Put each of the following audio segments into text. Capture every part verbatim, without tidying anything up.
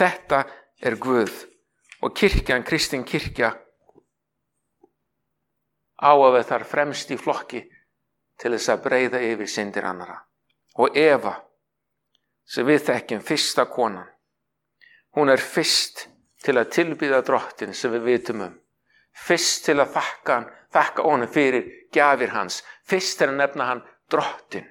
Þetta er Guð og kirkjan, kristin kirkja, á að vera þar fremst í flokki til þess að breiða yfir syndir annara. Og Eva, sem við þekkjum, fyrsta konan, hún er fyrst til að tilbýða drottin sem við vitum um. Fyrst til að þakka hann, þakka honum fyrir gjafir hans. Fyrst til að nefna hann drottin.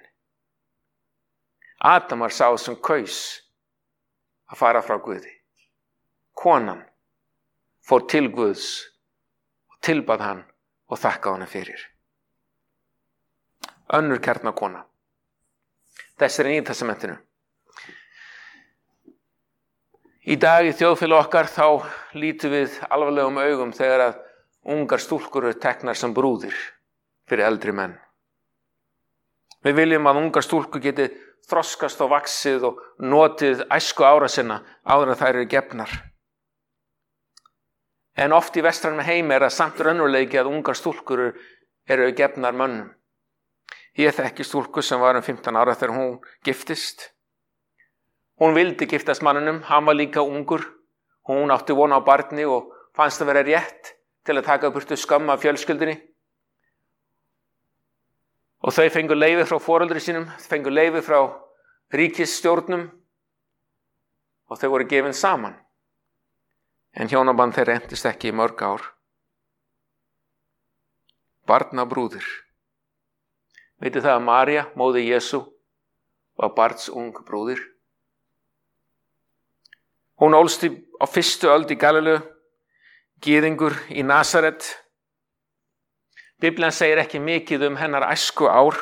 Adam var sá sem kaus að fara frá Guði. Konan fór til Guðs og tilbað hann og þakka honum fyrir. Önnur kjarnakona. Þess er í Nýja testamentinu. Í dag í þjóðfélag okkar þá lítum við alvarlegum augum þegar að ungar stúlkur eru teknar sem brúðir fyrir eldri menn. Við viljum að ungar stúlkur geti þroskast og vaxið og notið æsku ára sinna áður en þær eru gefnar. En oft í vestrænum heimi er það samt raunveruleiki að ungar stúlkur eru gefnar mönnum. Ég þekki stúlku sem var um fimmtán ára þegar hún giftist. Hún vildi giftast manninum, hann var líka ungur. Hún átti von á barni og fannst að vera rétt til að taka burtu skömm af fjölskyldunni. Og þau fengu leyfi frá foreldri sínum, fengu leyfi frá ríkisstjórnum og þau voru gefin saman. En hjónaband þeirra entist ekki í mörg ár. Barnabrúðir. Vitið það að María, móðir Jesú, var barnsung brúðir? Hún ólst á fyrstu öld í Galileu, gyðingur í Nasaret. Biblían segir ekki mikið um hennar æsku ár.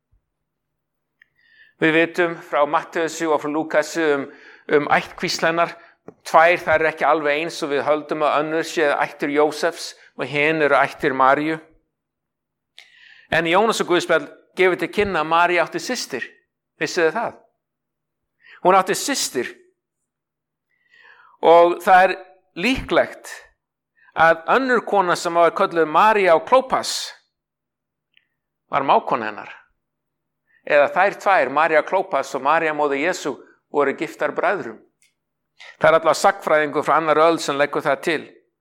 Við vitum frá Mattheusi og frá Lúkasi um, um ættkvísl hennar. Tvær þær er ekki alveg eins og við höldum að önnur sé ættir Jósefs og hin eru ættir Maríu. En Jónas og Guðspjall gefur til kynna að María átti systir. Vissuð þið það? Hún átti systir. Og það er líklegt að önnur kona sem var kölluð María og Klópas var mákona hennar. Eða þær tvær, María Klópas og María móðir Jesú, voru giftar bræðrum. Það er allavega sagnfræðingur frá annar öld sem leggur það til.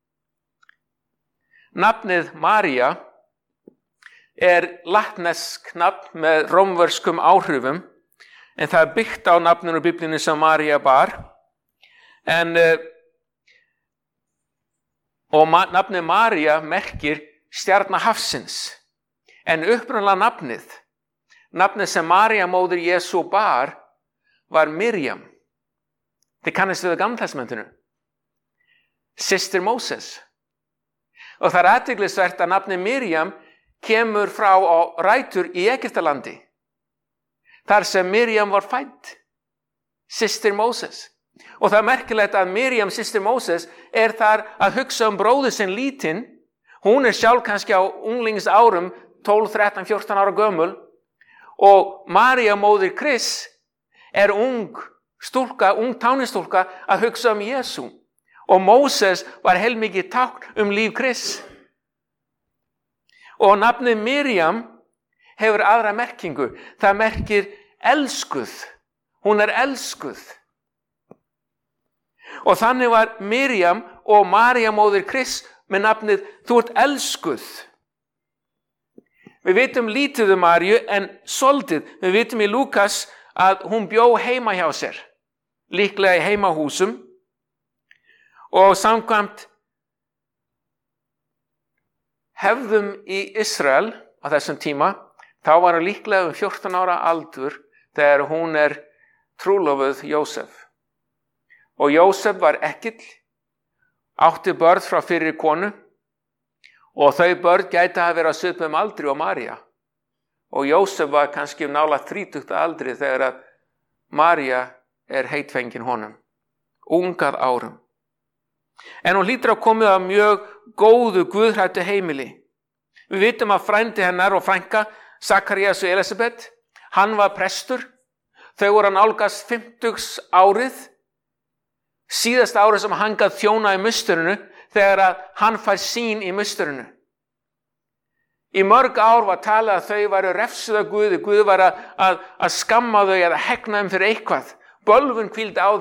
Nafnið María er latnesk nafn með rómverskum áhrifum, en það er byggt á nafninu í Biblíunni sem María bar. En, og ma- nafnið María merkir stjarna hafsins. En upprunalega nafnið, nafnið sem María móðir Jesú bar, var Miriam. Þið kannist við Gamla testamentinu. Systir Móses. Og það er athyglisvert að nafnið Miriam kemur frá á rætur í Egyptalandi. Þar sem Miriam var fædd. Systir Móses. Og það er merkilegt að Miriam, systir Móses, er þar að hugsa um bróður sinn lítinn. Hún er sjálf kannski á unglingsárum, tólf, þrettán, fjórtán ára gömul. Og María móðir Kris er ung stúlka, ung tánistúlka að hugsa um Jesú. Og Móses var heilmikið tákn um líf Kris. Og nafnið Miriam hefur aðra merkingu. Það merkir elskuð. Hún er elskuð. Og þannig var Miriam og María móðir Kris með nafnið Þú ert elskuð. Við vitum lítið um Maríu en soldið. Við vitum í Lúkas að hún bjó heima hjá sér. Líklega í heimahúsum. Og samkvæmt hefðum í Ísrael á þessum tíma, þá var hún líklega um fjórtán ára aldur þegar hún er trúlofuð Jósef. Og Jósef var ekkill, átti börn frá fyrri konu og þau börn gæti að vera á svipum aldri og María. Og Jósef var kannski um nálægt þrítugt aldri þegar að María er heitfengin honum, ungað árum. En hún hlýtur að komið af mjög góðu guðhrættu heimili. Við vitum að frændi hennar og frænka, Sakarías og Elisabet, hann var prestur. Þau voru að nálgast fimmtugs árið, síðasta árið sem hann gat þjóna í musturinu, þegar að hann fær sýn í musturinu. Í mörg ár var talað að þau væru refsuð af Guði, Guð var að, að, að skamma þau eða hegna þeim fyrir eitthvað. Bölvun hvíldi á